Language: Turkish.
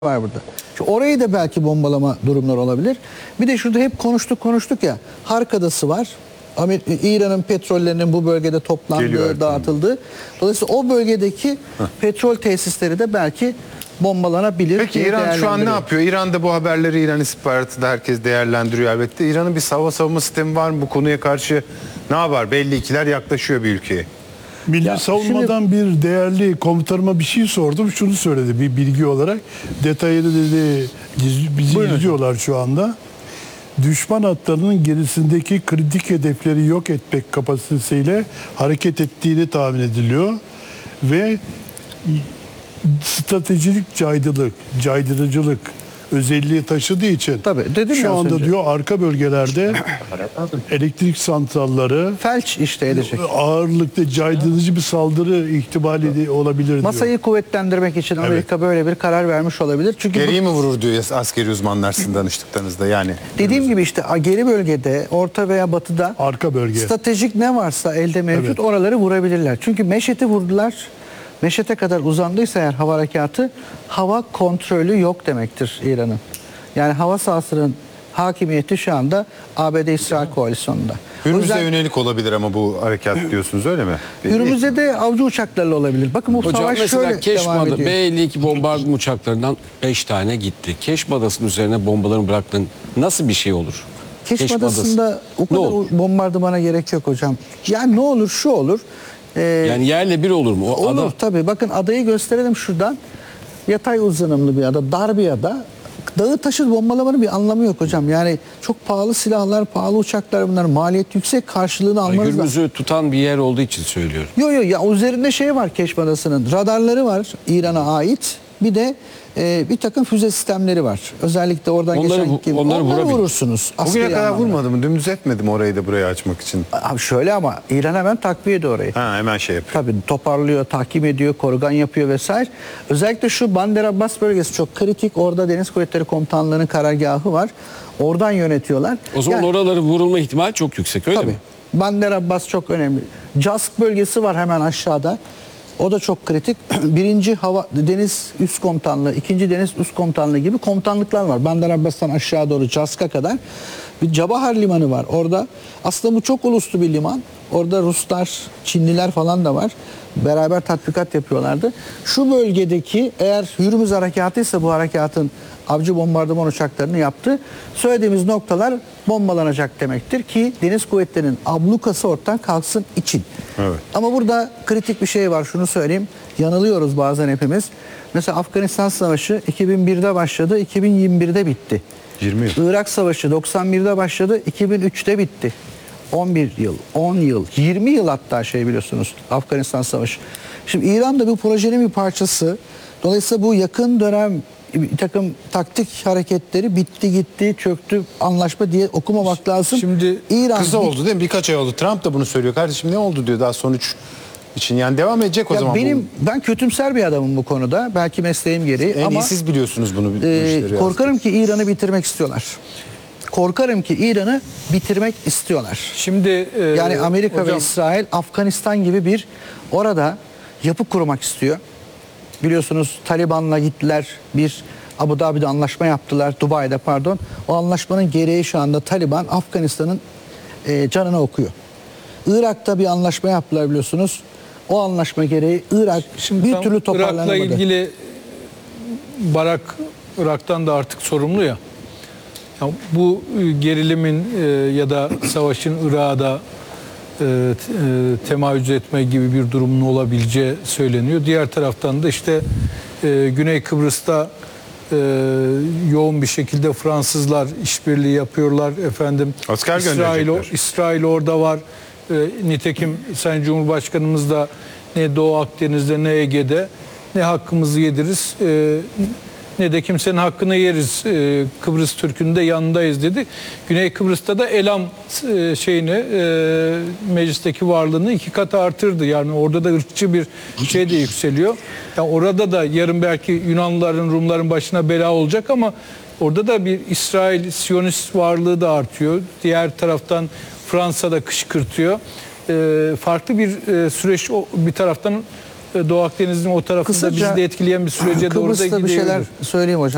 var burada. Orayı da belki bombalama durumları olabilir. Bir de şurada hep konuştuk ya. Hark Adası var. İran'ın petrollerinin bu bölgede toplandığı, dağıtıldığı. Dolayısıyla o bölgedeki petrol tesisleri de belki bombalanabilir. Peki İran şu an ne yapıyor? İran'da bu haberleri İran istihbaratı da herkes değerlendiriyor elbette. İran'ın bir savunma sistemi var mı bu konuya karşı? Ne yapar? Belli ikiler yaklaşıyor bir ülkeye. Milli Savunma'dan bir değerli komutanıma bir şey sordum. Şunu söyledi bir bilgi olarak. Detayını dedi bizi izliyorlar şu anda. Düşman hatlarının gerisindeki kritik hedefleri yok etmek kapasitesiyle hareket ettiğini tahmin ediliyor. Ve stratejik caydırıcılık özelliği taşıdığı için şu anda diyor arka bölgelerde elektrik santralları felç işte edecek. Ağırlıklı caydırıcı bir saldırı ihtimali olabilir diyor. Masayı kuvvetlendirmek için Amerika böyle bir karar vermiş olabilir. Çünkü geriye mi vurur diyor askeri uzmanlar sizin danıştıklarınızda yani. Dediğim gibi işte geri bölgede, orta veya batıda arka bölge. Stratejik ne varsa elde mevcut oraları vurabilirler. Çünkü Meşet'i vurdular. Meşet'e kadar uzandıysa eğer hava harekatı, hava kontrolü yok demektir İran'ın. Yani hava sahasının hakimiyeti şu anda ABD-İsrail koalisyonunda. Hürmüz'e yönelik olabilir ama bu harekat diyorsunuz öyle mi? Hürmüz'e de avcı uçaklarla olabilir. Bakın bu savaş şöyle devam ediyor. B-52 bombardıman uçaklarından 5 tane gitti. Keşme Adası'nın üzerine bombalarını bıraktın. Nasıl bir şey olur? Keşme Adası'nda o kadar bombardımana gerek yok hocam. Yani ne olur şu olur. Yani yerle bir olur mu? O olur tabii. Bakın adayı gösterelim şuradan. Yatay uzanımlı bir ada, dar bir ada. Dağı taşı bombalamanın bir anlamı yok hocam. Yani çok pahalı silahlar, pahalı uçaklar bunlar. Maliyet yüksek, karşılığını almanız lazım. Hürmüz'ü tutan bir yer olduğu için söylüyorum. Yok ya üzerinde şey var Keşme Adası'nın. Radarları var İran'a ait. Bir de bir takım füze sistemleri var. Özellikle oradan onları vurursunuz. Bugüne kadar vurmadı mı? Dümdüz etmedi mi orayı da buraya açmak için? Abi şöyle ama İran hemen takviye ediyor orayı. Hemen şey yapıyor. Tabii toparlıyor, takip ediyor, korugan yapıyor vesaire. Özellikle şu Bandar Abbas bölgesi çok kritik. Orada Deniz Kuvvetleri Komutanlığı'nın karargahı var. Oradan yönetiyorlar. O zaman oraları vurulma ihtimali çok yüksek öyle mi? Bandar Abbas çok önemli. Cask bölgesi var hemen aşağıda. O da çok kritik. Birinci Deniz Üst Komutanlığı, ikinci Deniz Üst Komutanlığı gibi komutanlıklar var. Bandar Abbas'tan aşağı doğru Cask'a kadar. Bir Cabahar Limanı var orada. Aslında bu çok uluslu bir liman. Orada Ruslar, Çinliler falan da var. Beraber tatbikat yapıyorlardı. Şu bölgedeki eğer Hürmüz harekatıysa bu harekatın avcı bombardıman uçaklarını yaptı. Söylediğimiz noktalar bombalanacak demektir ki Deniz Kuvvetleri'nin ablukası ortadan kalksın için. Evet. Ama burada kritik bir şey var, şunu söyleyeyim. Yanılıyoruz bazen hepimiz. Mesela Afganistan Savaşı 2001'de başladı, 2021'de bitti. 20 yıl. Irak Savaşı 91'de başladı, 2003'te bitti. 11 yıl, 10 yıl, 20 yıl hatta biliyorsunuz Afganistan Savaşı. Şimdi İran da bu projenin bir parçası. Dolayısıyla bu yakın dönem bir takım taktik hareketleri bitti gitti çöktü anlaşma diye okumamak lazım. Şimdi kısa oldu değil mi? Birkaç ay oldu. Trump da bunu söylüyor. Kardeşim ne oldu diyor daha sonuç için. Yani devam edecek o zaman. Ben kötümser bir adamım bu konuda. Belki mesleğim gereği ama siz biliyorsunuz bunu. Korkarım ki İran'ı bitirmek istiyorlar. Korkarım ki İran'ı bitirmek istiyorlar. Şimdi yani Amerika ve İsrail Afganistan gibi bir orada yapı kurmak istiyor. Biliyorsunuz Taliban'la gittiler, bir Abu Dhabi'de anlaşma yaptılar, Dubai'de pardon. O anlaşmanın gereği şu anda Taliban Afganistan'ın canına okuyor. Irak'ta bir anlaşma yaptılar biliyorsunuz. O anlaşma gereği Irak bir türlü toparlanamadı. Irak'la ilgili Irak'tan da artık sorumlu ya. Yani bu gerilimin ya da savaşın Irak'da temayüz etme gibi bir durumun olabileceği söyleniyor. Diğer taraftan da işte Güney Kıbrıs'ta yoğun bir şekilde Fransızlar işbirliği yapıyorlar. Asker gönderecekler. İsrail orada var. Nitekim Sayın Cumhurbaşkanımız da ne Doğu Akdeniz'de ne Ege'de ne hakkımızı yediriz ne de kimsenin hakkını yeriz. Kıbrıs Türk'ünün de yanındayız dedi. Güney Kıbrıs'ta da Elam meclisteki varlığını 2 kat artırdı. Yani orada da ırkçı bir şey de yükseliyor. Yani orada da yarın belki Yunanlıların, Rumların başına bela olacak ama orada da bir İsrail Siyonist varlığı da artıyor. Diğer taraftan Fransa da kışkırtıyor. Farklı bir süreç bir taraftan Doğu Akdeniz'in o tarafında bizi de etkileyen bir sürece doğru da gidiyor. Kıbrıs'ta bir şeyler söyleyeyim hocam.